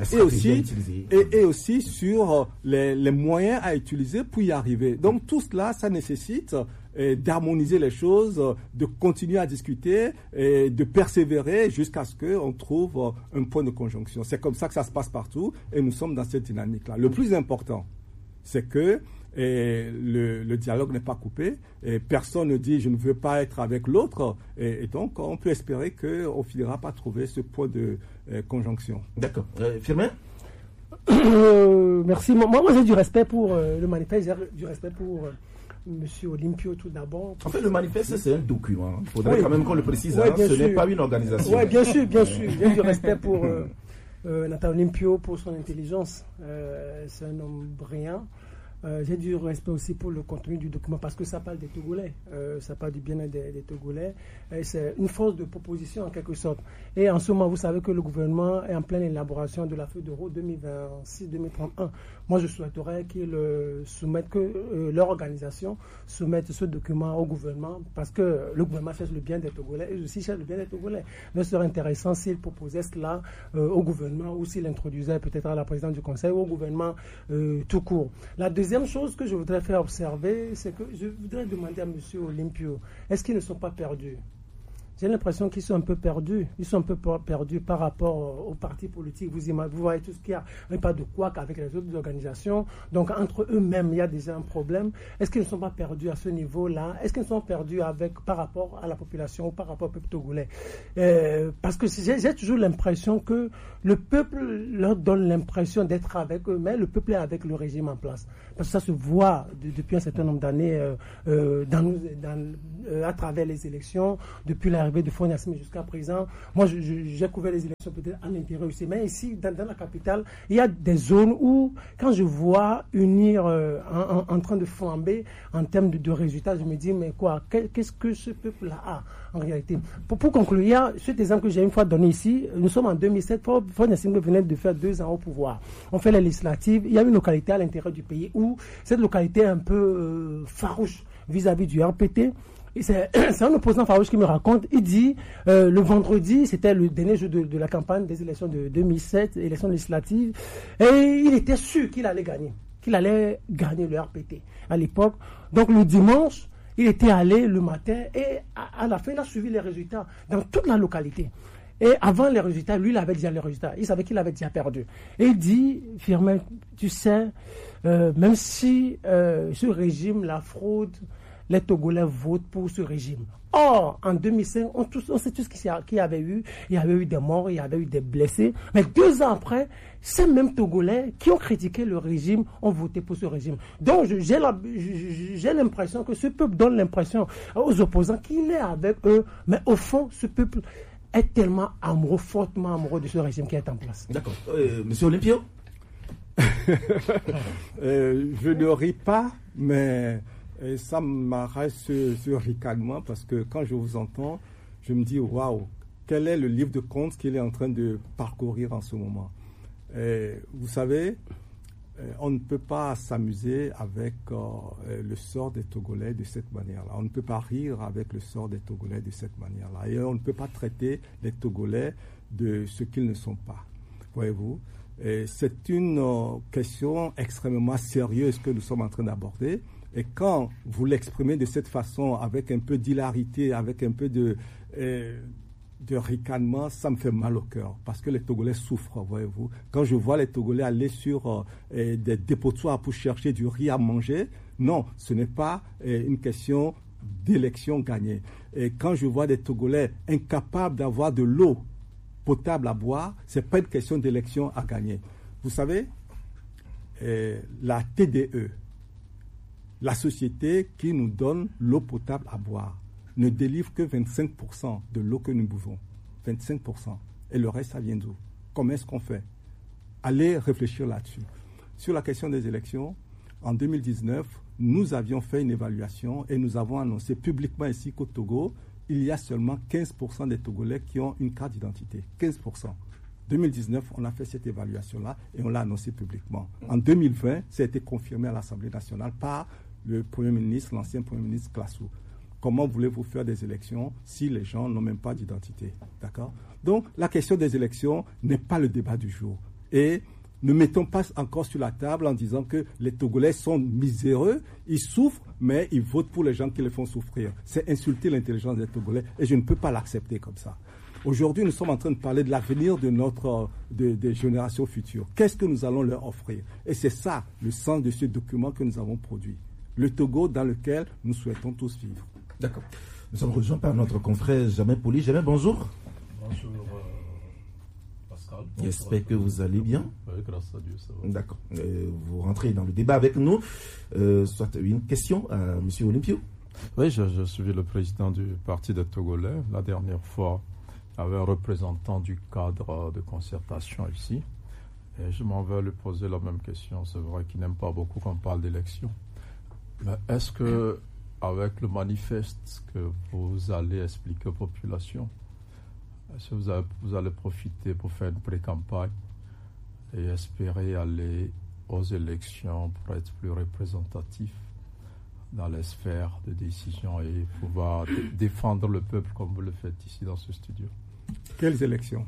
et aussi sur les moyens à utiliser pour y arriver. Donc tout cela, ça nécessite d'harmoniser les choses, de continuer à discuter et de persévérer jusqu'à ce qu'on trouve un point de conjonction. C'est comme ça que ça se passe partout et nous sommes dans cette dynamique-là. Le plus important, c'est que le dialogue n'est pas coupé et personne ne dit je ne veux pas être avec l'autre et donc on peut espérer qu'on finira par trouver ce point de conjonction. D'accord. Firmin? Merci. Moi j'ai du respect pour le manifeste, j'ai du respect pour Monsieur Olympio tout d'abord. En fait, le manifeste, c'est un document. Il faudrait quand même qu'on le précise. Ce n'est pas une organisation. Oui, bien sûr. J'ai du respect pour Nathan Olympio, pour son intelligence. C'est un homme brillant. J'ai du respect aussi pour le contenu du document parce que ça parle des Togolais, ça parle du bien-être des Togolais. C'est une force de proposition en quelque sorte. Et en ce moment, vous savez que le gouvernement est en pleine élaboration de la feuille de route 2026-2031. Moi, je souhaiterais qu'ils soumettent, que leur organisation soumette ce document au gouvernement parce que le gouvernement cherche le bien des Togolais et aussi cherche le bien des Togolais. Mais ce serait intéressant s'il proposait cela au gouvernement ou s'il introduisait peut-être à la présidente du Conseil ou au gouvernement tout court. La deuxième chose que je voudrais faire observer, c'est que je voudrais demander à M. Olympio, est-ce qu'ils ne sont pas perdus? J'ai l'impression qu'ils sont un peu perdus. Ils sont un peu perdus par rapport aux partis politiques. Vous voyez tout ce qu'il y a, pas de couac avec les autres organisations. Donc, entre eux-mêmes, il y a déjà un problème. Est-ce qu'ils ne sont pas perdus à ce niveau-là? Est-ce qu'ils sont perdus par rapport à la population ou par rapport au peuple togolais? Parce que j'ai toujours l'impression que le peuple leur donne l'impression d'être avec eux, mais le peuple est avec le régime en place. Parce que ça se voit depuis un certain nombre d'années à travers les élections, depuis l'arrivée de Faure Gnassingbé jusqu'à présent. Moi, j'ai couvert les élections peut-être à l'intérieur aussi, mais ici, dans la capitale, il y a des zones où, quand je vois unir en train de flamber en termes de résultats, je me dis, mais quoi, qu'est-ce que ce peuple-là a en réalité? Pour conclure, il y a cet exemple que j'ai une fois donné ici. Nous sommes en 2007, Faure Gnassingbé venait de faire 2 ans au pouvoir. On fait les législatives. Il y a une localité à l'intérieur du pays où cette localité est un peu farouche vis-à-vis du RPT. C'est un opposant farouche qui me raconte, il dit, le vendredi, c'était le dernier jour de la campagne des élections de 2007, élections législatives, et il était sûr qu'il allait gagner le RPT à l'époque. Donc le dimanche, il était allé le matin et à la fin, il a suivi les résultats dans toute la localité. Et avant les résultats, lui, il avait déjà les résultats. Il savait qu'il avait déjà perdu. Et il dit, Firmin, tu sais, même si ce régime, la fraude, les Togolais votent pour ce régime. Or, en 2005, on sait tous qu'il y avait eu. Il y avait eu des morts, il y avait eu des blessés. Mais 2 ans après, ces mêmes Togolais qui ont critiqué le régime ont voté pour ce régime. Donc, j'ai l'impression que ce peuple donne l'impression aux opposants qu'il est avec eux. Mais au fond, ce peuple est tellement amoureux, fortement amoureux de ce régime qui est en place. D'accord. Monsieur Olympio? Je ne ris pas, mais ça m'arrête ce ricanement parce que quand je vous entends, je me dis waouh, quel est le livre de comptes qu'il est en train de parcourir en ce moment. Vous savez, on ne peut pas s'amuser avec le sort des Togolais de cette manière-là. On ne peut pas rire avec le sort des Togolais de cette manière-là. Et on ne peut pas traiter les Togolais de ce qu'ils ne sont pas. Voyez-vous? C'est une question extrêmement sérieuse que nous sommes en train d'aborder. Et quand vous l'exprimez de cette façon, avec un peu d'hilarité, avec un peu de ricanement, ça me fait mal au cœur. Parce que les Togolais souffrent, voyez-vous. Quand je vois les Togolais aller sur des dépotoirs pour chercher du riz à manger, non, ce n'est pas une question d'élection gagnée. Et quand je vois des Togolais incapables d'avoir de l'eau potable à boire, ce n'est pas une question d'élection à gagner. Vous savez, la TDE, la société qui nous donne l'eau potable à boire, ne délivre que 25% de l'eau que nous buvons. 25%. Et le reste, ça vient d'où? Comment est-ce qu'on fait? Allez réfléchir là-dessus. Sur la question des élections, en 2019, nous avions fait une évaluation et nous avons annoncé publiquement ici qu'au Togo, il y a seulement 15% des Togolais qui ont une carte d'identité. 15%. 2019, on a fait cette évaluation-là et on l'a annoncé publiquement. En 2020, ça a été confirmé à l'Assemblée nationale par le Premier ministre, l'ancien Premier ministre Klassou. Comment voulez-vous faire des élections si les gens n'ont même pas d'identité? D'accord? Donc, la question des élections n'est pas le débat du jour. Et ne mettons pas encore sur la table en disant que les Togolais sont miséreux, ils souffrent, mais ils votent pour les gens qui les font souffrir. C'est insulter l'intelligence des Togolais et je ne peux pas l'accepter comme ça. Aujourd'hui, nous sommes en train de parler de l'avenir des générations futures. Qu'est-ce que nous allons leur offrir? Et c'est ça le sens de ce document que nous avons produit. Le Togo dans lequel nous souhaitons tous vivre. D'accord. Nous sommes rejoints par notre confrère Jamais Poli. Jamais, bonjour. Bonjour Pascal. J'espère que vous allez bien. Oui, grâce à Dieu, ça va. D'accord. Vous rentrez dans le débat avec nous. Soit une question à M. Olympio. Oui, je suis le président du Parti des Togolais. La dernière fois, il y avait un représentant du cadre de concertation ici. Et je m'en vais lui poser la même question. C'est vrai qu'il n'aime pas beaucoup qu'on parle d'élection. Mais est-ce que, avec le manifeste que vous allez expliquer aux populations, est-ce que vous allez profiter pour faire une pré-campagne et espérer aller aux élections pour être plus représentatif dans les sphères de décision et pouvoir défendre le peuple comme vous le faites ici dans ce studio? Quelles élections?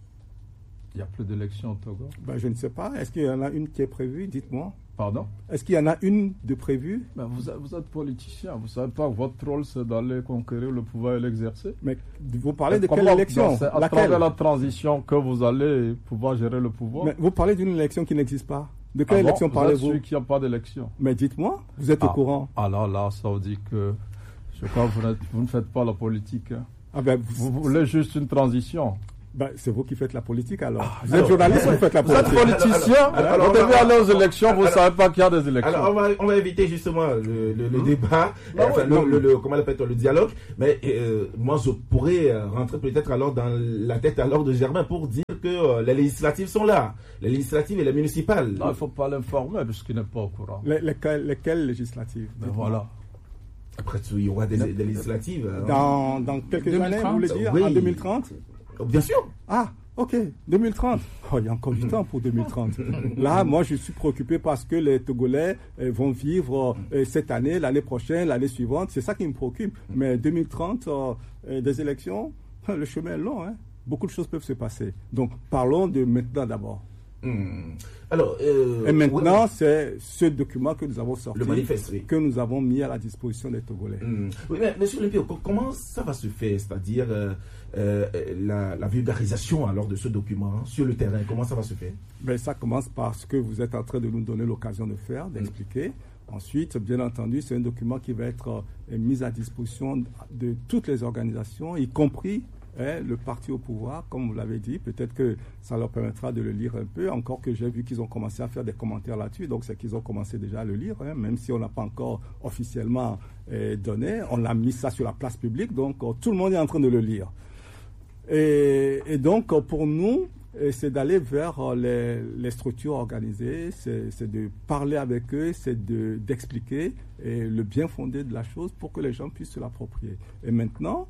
Il n'y a plus d'élections au Togo? Je ne sais pas. Est-ce qu'il y en a une qui est prévue? Dites-moi. Pardon? Est-ce qu'il y en a une de prévue? Vous êtes politicien. Vous ne savez pas que votre rôle, c'est d'aller conquérir le pouvoir et l'exercer? Mais vous parlez de quelle élection? C'est à travers la transition que vous allez pouvoir gérer le pouvoir. Mais vous parlez d'une élection qui n'existe pas. De quelle élection parlez-vous? Celui qui n'a pas d'élection. Mais dites-moi, vous êtes au courant? Alors là, ça vous dit que je crois que vous ne faites pas la politique. Hein. Vous voulez juste une transition. C'est vous qui faites la politique alors. Vous êtes journaliste ou vous faites la politique? Vous êtes politicien, vous devez aller aux élections, vous ne savez pas qu'il y a des élections. Alors on va éviter justement le débat, comment on appelle le dialogue, mais moi je pourrais rentrer peut-être alors dans la tête alors de Germain pour dire que les législatives sont là, les législatives et les municipales. Non, il ne faut pas l'informer puisqu'il n'est pas au courant. Lesquelles législatives? Voilà. Après il y aura des législatives. Dans quelques années, vous voulez dire, en 2030? Bien sûr. Ah, ok, 2030. Il y a encore du temps pour 2030. Là, moi, je suis préoccupé parce que les Togolais vont vivre cette année, l'année prochaine, l'année suivante. C'est ça qui me préoccupe. Mais 2030, des élections, le chemin est long. Hein. Beaucoup de choses peuvent se passer. Donc, parlons de maintenant d'abord. Alors, et maintenant, c'est ce document que nous avons sorti, le manifeste, oui, que nous avons mis à la disposition des Togolais. Oui, mais monsieur Lempio, comment ça va se faire? C'est-à-dire la vulgarisation alors de ce document sur le terrain, comment ça va se faire? Ben, ça commence par ce que vous êtes en train de nous donner l'occasion de faire, d'expliquer. Ensuite, bien entendu, c'est un document qui va être mis à disposition de toutes les organisations, y compris le parti au pouvoir, comme vous l'avez dit. Peut-être que ça leur permettra de le lire un peu, encore que j'ai vu qu'ils ont commencé à faire des commentaires là-dessus, donc c'est qu'ils ont commencé déjà à le lire, même si on n'a pas encore officiellement donné. On a mis ça sur la place publique, donc tout le monde est en train de le lire. Et donc, pour nous, c'est d'aller vers les structures organisées, c'est de parler avec eux, c'est d'expliquer le bien fondé de la chose pour que les gens puissent se l'approprier. Et maintenant,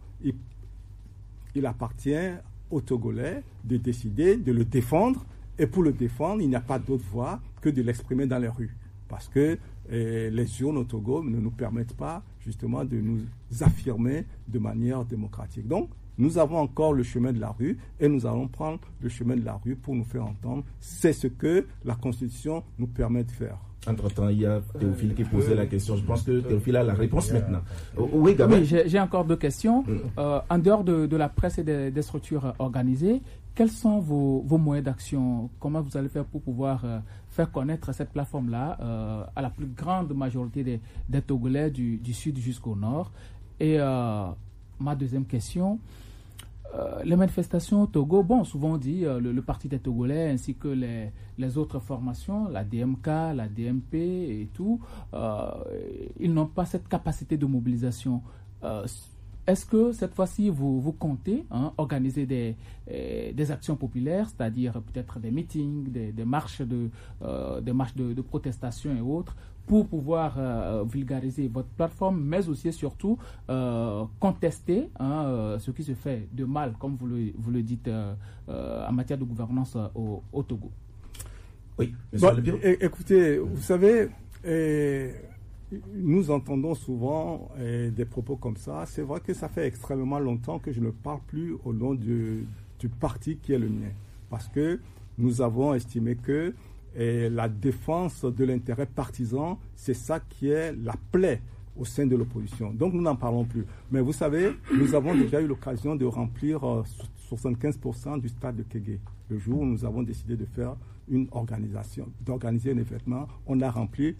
il appartient aux Togolais de décider de le défendre. Et pour le défendre, il n'y a pas d'autre voie que de l'exprimer dans les rues. Parce que les urnes au Togo ne nous permettent pas justement de nous affirmer de manière démocratique. Donc, nous avons encore le chemin de la rue et nous allons prendre le chemin de la rue pour nous faire entendre. C'est ce que la Constitution nous permet de faire. Entre-temps, il y a Théophile qui posait la question. Je pense que Théophile a la réponse maintenant. Oui, Gabriel. Oui, j'ai encore deux questions. En dehors de la presse et des structures organisées, quels sont vos moyens d'action? Comment vous allez faire pour pouvoir faire connaître cette plateforme-là à la plus grande majorité des Togolais du sud jusqu'au nord? Et ma deuxième question, les manifestations au Togo, souvent on dit le Parti des Togolais ainsi que les autres formations, la DMK, la DMP et tout, ils n'ont pas cette capacité de mobilisation. Est-ce que cette fois-ci vous comptez organiser des actions populaires, c'est-à-dire peut-être des meetings, des marches de protestation et autres, pour pouvoir vulgariser votre plateforme, mais aussi et surtout contester ce qui se fait de mal, comme vous le dites, en matière de gouvernance au Togo? Oui, écoutez, vous savez, nous entendons souvent des propos comme ça. C'est vrai que ça fait extrêmement longtemps que je ne parle plus au nom du parti qui est le mien. Parce que nous avons estimé que la défense de l'intérêt partisan, c'est ça qui est la plaie au sein de l'opposition. Donc nous n'en parlons plus. Mais vous savez, nous avons déjà eu l'occasion de remplir 75% du stade de Kégué. Le jour où nous avons décidé de faire d'organiser un événement, on a rempli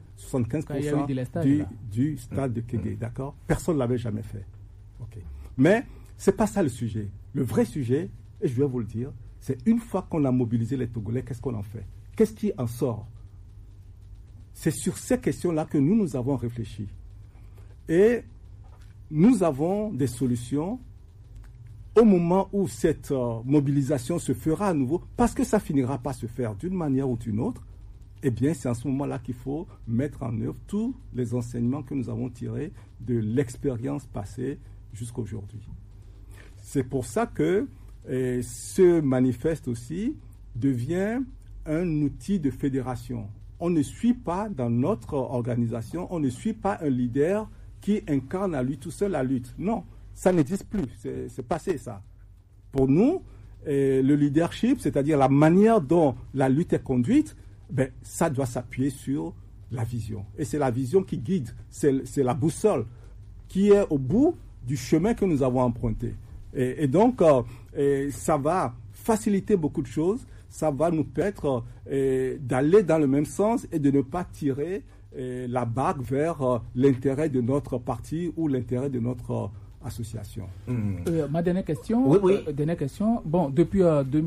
75% du stade de Kégué, d'accord? Personne ne l'avait jamais fait. Okay. Mais ce n'est pas ça le sujet. Le vrai sujet, et je vais vous le dire, c'est une fois qu'on a mobilisé les Togolais, qu'est-ce qu'on en fait? Qu'est-ce qui en sort? C'est sur ces questions-là que nous avons réfléchi. Et nous avons des solutions au moment où cette mobilisation se fera à nouveau, parce que ça finira par se faire d'une manière ou d'une autre. Eh bien, c'est en ce moment-là qu'il faut mettre en œuvre tous les enseignements que nous avons tirés de l'expérience passée jusqu'à aujourd'hui. C'est pour ça que ce manifeste aussi devient un outil de fédération. On ne suit pas dans notre organisation, on ne suit pas un leader qui incarne à lui tout seul la lutte. Non, ça n'existe plus, c'est passé ça. Pour nous, le leadership, c'est-à-dire la manière dont la lutte est conduite, ça doit s'appuyer sur la vision. Et c'est la vision qui guide, c'est la boussole qui est au bout du chemin que nous avons emprunté. Et donc, ça va faciliter beaucoup de choses, ça va nous permettre d'aller dans le même sens et de ne pas tirer la bague vers l'intérêt de notre parti ou l'intérêt de notre association. Ma dernière question. Oui. Dernière question. Depuis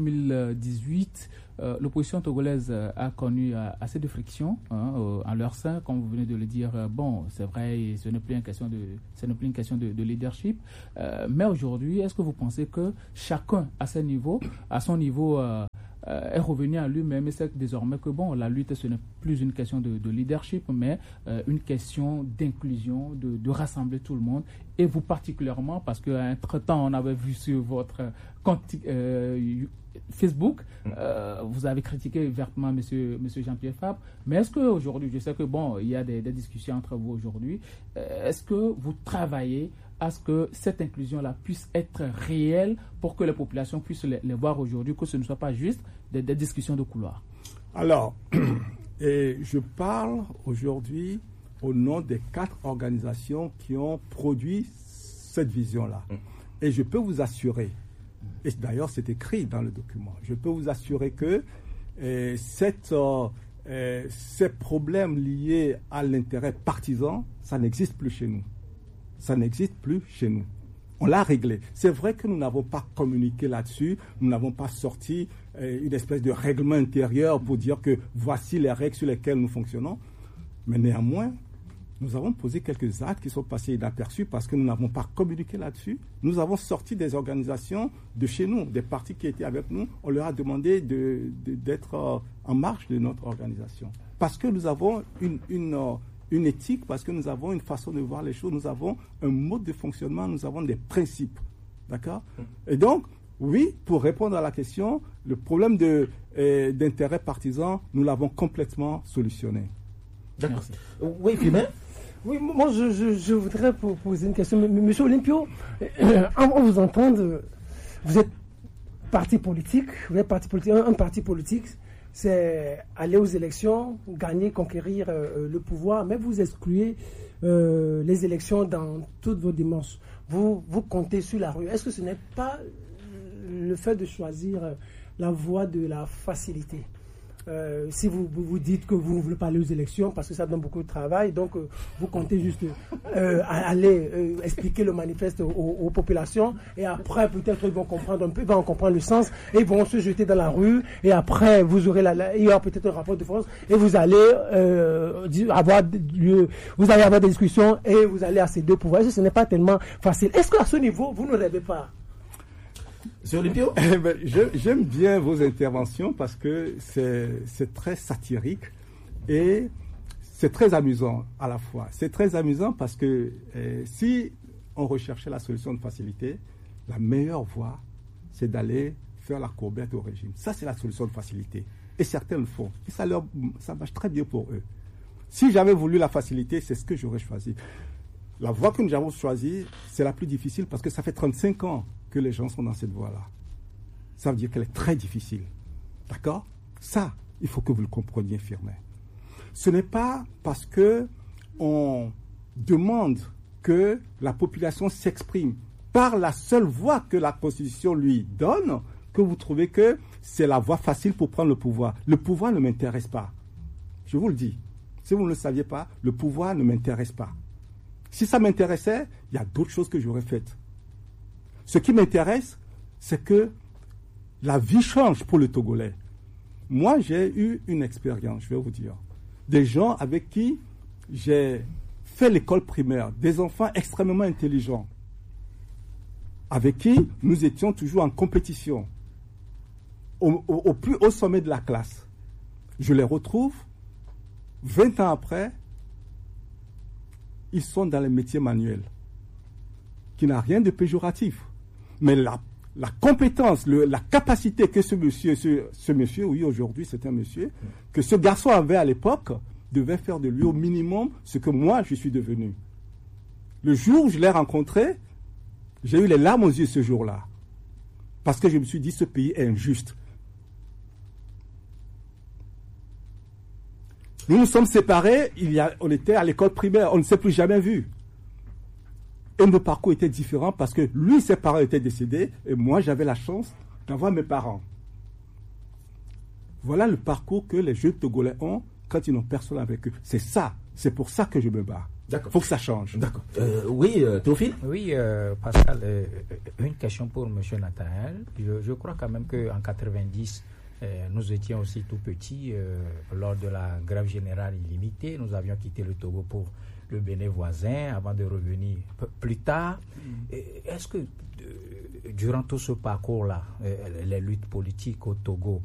2018, l'opposition togolaise a connu assez de frictions en leur sein, comme vous venez de le dire. C'est vrai, ce n'est plus une question de leadership. Mais aujourd'hui, est-ce que vous pensez que chacun à son niveau, est revenu à lui-même et c'est désormais que la lutte, ce n'est plus une question de leadership, mais une question d'inclusion, de rassembler tout le monde. Et vous particulièrement, parce qu'entre-temps, on avait vu sur votre compte Facebook, vous avez critiqué vertement M. Jean-Pierre Fabre, mais est-ce qu'aujourd'hui, je sais que il y a des discussions entre vous aujourd'hui, est-ce que vous travaillez à ce que cette inclusion-là puisse être réelle pour que les populations puissent les voir aujourd'hui, que ce ne soit pas juste des discussions de couloir? Alors, je parle aujourd'hui au nom des 4 organisations qui ont produit cette vision-là. Et je peux vous assurer, et d'ailleurs c'est écrit dans le document, je peux vous assurer que ces problèmes liés à l'intérêt partisan, ça n'existe plus chez nous. Ça n'existe plus chez nous. On l'a réglé. C'est vrai que nous n'avons pas communiqué là-dessus, nous n'avons pas sorti une espèce de règlement intérieur pour dire que voici les règles sur lesquelles nous fonctionnons, mais néanmoins, nous avons posé quelques actes qui sont passés inaperçus parce que nous n'avons pas communiqué là-dessus. Nous avons sorti des organisations de chez nous, des partis qui étaient avec nous. On leur a demandé d'être en marge de notre organisation. Parce que nous avons une éthique, parce que nous avons une façon de voir les choses, nous avons un mode de fonctionnement, nous avons des principes. D'accord ? Et donc, oui, pour répondre à la question, le problème d'intérêt partisan, nous l'avons complètement solutionné. D'accord. Oui, Philippe. Oui, moi je voudrais poser une question. Monsieur Olympio, on vous entend, vous êtes parti politique, un parti politique, c'est aller aux élections, gagner, conquérir le pouvoir, mais vous excluez les élections dans toutes vos dimensions. Vous comptez sur la rue. Est-ce que ce n'est pas le fait de choisir la voie de la facilité? Si vous dites que vous ne voulez pas aller aux élections parce que ça donne beaucoup de travail, donc vous comptez juste aller expliquer le manifeste aux populations, et après peut-être ils vont comprendre un peu, ils vont comprendre le sens et ils vont se jeter dans la rue, et après vous aurez il y aura peut-être un rapport de force et vous allez avoir des discussions et vous allez accéder au pouvoir. Ce n'est pas tellement facile. Est-ce qu'à ce niveau vous ne rêvez pas? C'est Olympio. J'aime bien vos interventions parce que c'est très satirique et c'est très amusant à la fois. C'est très amusant parce que si on recherchait la solution de facilité, la meilleure voie, c'est d'aller faire la courbette au régime. Ça, c'est la solution de facilité. Et certains le font. Et ça marche très bien pour eux. Si j'avais voulu la facilité, c'est ce que j'aurais choisi. La voie que nous avons choisie, c'est la plus difficile parce que ça fait 35 ans que les gens sont dans cette voie-là. Ça veut dire qu'elle est très difficile. D'accord ? Ça, il faut que vous le compreniez, Firmin. Ce n'est pas parce qu'on demande que la population s'exprime par la seule voie que la Constitution lui donne que vous trouvez que c'est la voie facile pour prendre le pouvoir. Le pouvoir ne m'intéresse pas. Je vous le dis. Si vous ne le saviez pas, le pouvoir ne m'intéresse pas. Si ça m'intéressait, il y a d'autres choses que j'aurais faites. Ce qui m'intéresse, c'est que la vie change pour le Togolais. Moi, j'ai eu une expérience, je vais vous dire. Des gens avec qui j'ai fait l'école primaire, des enfants extrêmement intelligents, avec qui nous étions toujours en compétition, au plus haut sommet de la classe. Je les retrouve, 20 ans après, ils sont dans les métiers manuels, qui n'a rien de péjoratif. Mais la compétence, la capacité que ce monsieur, oui, aujourd'hui c'est un monsieur, que ce garçon avait à l'époque, devait faire de lui au minimum ce que moi je suis devenu. Le jour où je l'ai rencontré, j'ai eu les larmes aux yeux ce jour-là. Parce que je me suis dit, ce pays est injuste. Nous nous sommes séparés, on était à l'école primaire, on ne s'est plus jamais vus. Et nos parcours étaient différents parce que lui, ses parents étaient décédés et moi, j'avais la chance d'avoir mes parents. Voilà le parcours que les jeunes Togolais ont quand ils n'ont personne avec eux. C'est ça, c'est pour ça que je me bats. D'accord. Il faut que ça change. D'accord. Oui, Théophile. Oui, Pascal, une question pour M. Nathanaël. Je crois quand même qu'en 90, nous étions aussi tout petits lors de la grève générale illimitée. Nous avions quitté le Togo pour le Bénin voisin avant de revenir plus tard. Est-ce que durant tout ce parcours-là, les luttes politiques au Togo,